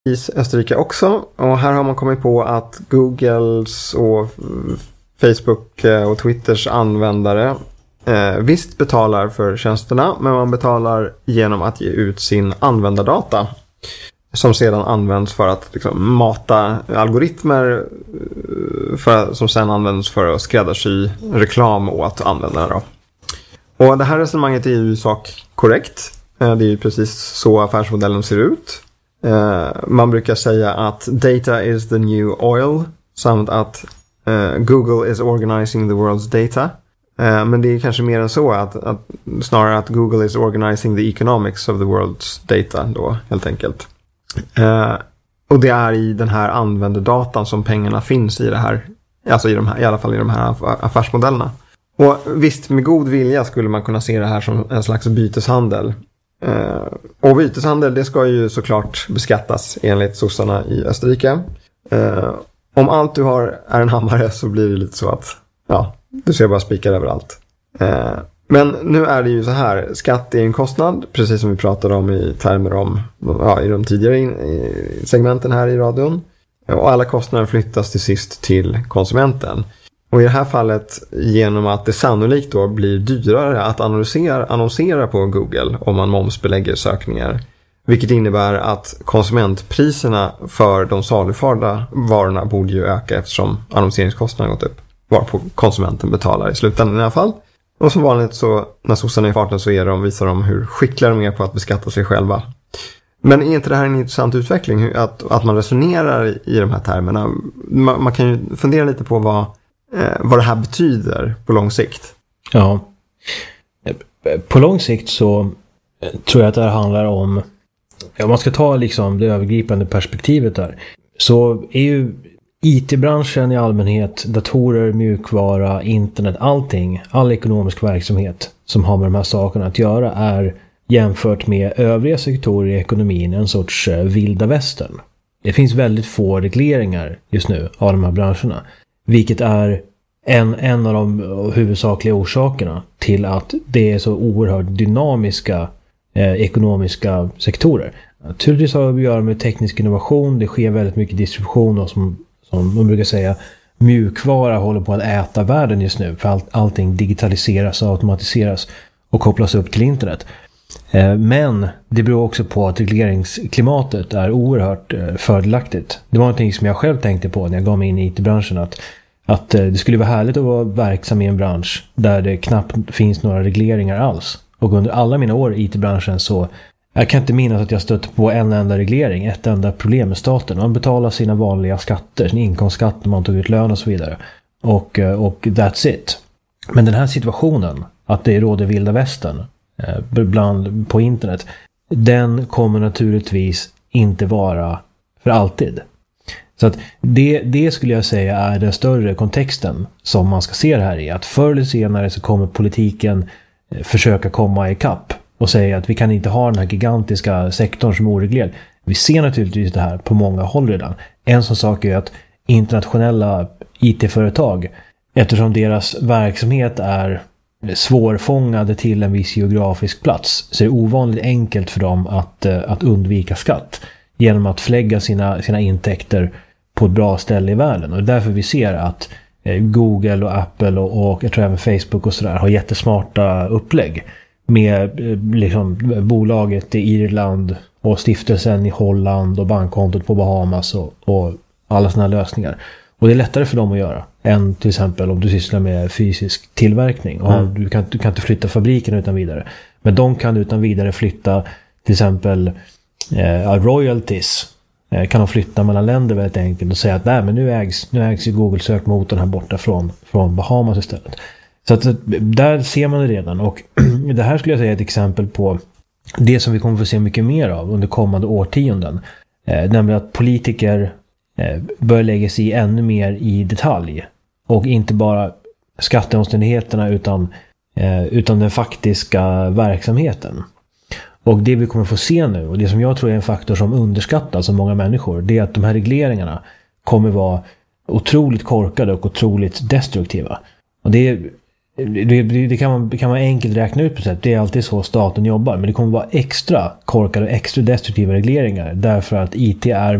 i Österrike också. Och här har man kommit på att Googles och Facebook och Twitters användare visst betalar för tjänsterna, men man betalar genom att ge ut sin användardata som sedan används för att liksom mata algoritmer som sedan används för att skräddarsy reklam åt användarna då. Och det här resonemanget är ju i sak korrekt. Det är ju precis så affärsmodellen ser ut. Man brukar säga att data is the new oil, samt att Google is organizing the world's data. Men det är kanske mer än så att snarare att Google is organizing the economics of the world's data då, helt enkelt. Och det är i den här användardatan som pengarna finns i det här, alltså i alla fall i de här affärsmodellerna. Och visst, med god vilja skulle man kunna se det här som en slags byteshandel. Och byteshandel, det ska ju såklart beskattas enligt sossarna i Österrike. Om allt du har är en hammare så blir det lite så att du ser bara spikar överallt. Men nu är det ju så här, skatt är en kostnad, precis som vi pratade om i termer om i de tidigare segmenten här i radion. Och alla kostnader flyttas till sist till konsumenten. Och i det här fallet genom att det sannolikt då blir dyrare att annonsera på Google om man momsbelägger sökningar. Vilket innebär att konsumentpriserna för de saluförda varorna borde ju öka eftersom annonseringskostnaden gått upp. Varpå konsumenten betalar i slutändan i alla fall. Och som vanligt så när sossarna är i farten så visar de hur skickliga de är på att beskatta sig själva. Men är inte det här en intressant utveckling? Att man resonerar i de här termerna. Man kan ju fundera lite på vad det här betyder på lång sikt. Ja. På lång sikt så tror jag att det här handlar om, om man ska ta liksom det övergripande perspektivet där, så är ju IT-branschen i allmänhet, datorer, mjukvara, internet, all ekonomisk verksamhet som har med de här sakerna att göra är jämfört med övriga sektorer i ekonomin en sorts vilda västern. Det finns väldigt få regleringar just nu av de här branscherna, vilket är en av de huvudsakliga orsakerna till att det är så oerhört dynamiska ekonomiska sektorer. Naturligtvis har det att göra med teknisk innovation, det sker väldigt mycket distribution och som man brukar säga, mjukvara håller på att äta världen just nu för allting digitaliseras och automatiseras och kopplas upp till internet. Men det beror också på att regleringsklimatet är oerhört fördelaktigt. Det var någonting som jag själv tänkte på när jag gav mig in i IT-branschen, att det skulle vara härligt att vara verksam i en bransch där det knappt finns några regleringar alls. Och under alla mina år i IT-branschen så jag kan inte minnas att jag stött på en enda reglering, ett enda problem med staten. Man betalar sina vanliga skatter, sin inkomstskatt när man tog ut lön och så vidare. Och that's it. Men den här situationen, att det råder vilda västern bland på internet, den kommer naturligtvis inte vara för alltid. Så att det skulle jag säga är den större kontexten som man ska se det här i. Att förr eller senare så kommer politiken försöka komma ikapp och säga att vi kan inte ha den här gigantiska sektorn som är oreglerad. Vi ser naturligtvis det här på många håll redan. En sån sak är att internationella IT-företag, eftersom deras verksamhet är svårfångade till en viss geografisk plats, så är det ovanligt enkelt för dem att undvika skatt genom att förlägga sina intäkter på ett bra ställe i världen. Och därför vi ser att Google och Apple och jag tror även Facebook och sådär har jättesmarta upplägg med liksom bolaget i Irland och stiftelsen i Holland och bankkontot på Bahamas och alla såna lösningar. Och det är lättare för dem att göra än till exempel om du sysslar med fysisk tillverkning. Och du kan inte flytta fabriken utan vidare. Men de kan utan vidare flytta till exempel royalties. Kan de flytta mellan länder väldigt enkelt och säga att nej, men nu ägs ju Google-sökmotorn här borta från Bahamas istället. Så att där ser man det redan. Och det här skulle jag säga är ett exempel på det som vi kommer få se mycket mer av under kommande årtionden. Nämligen att politiker bör lägga sig i ännu mer i detalj. Och inte bara skatteomständigheterna utan den faktiska verksamheten. Och det vi kommer få se nu, och det som jag tror är en faktor som underskattas av många människor, det är att de här regleringarna kommer vara otroligt korkade och otroligt destruktiva. Och det är det kan man enkelt räkna ut på sätt. Det är alltid så staten jobbar. Men det kommer vara extra korkade och extra destruktiva regleringar. Därför att IT är